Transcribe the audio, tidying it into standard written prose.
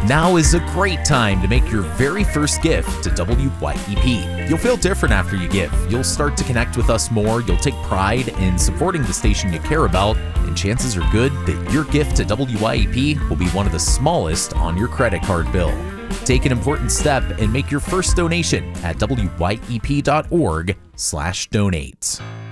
Now is a great time to make your very first gift to WYEP. You'll feel different after you give. You'll start to connect with us more, you'll take pride in supporting the station you care about, and chances are good that your gift to WYEP will be one of the smallest on your credit card bill. Take an important step and make your first donation at wyep.org/donate.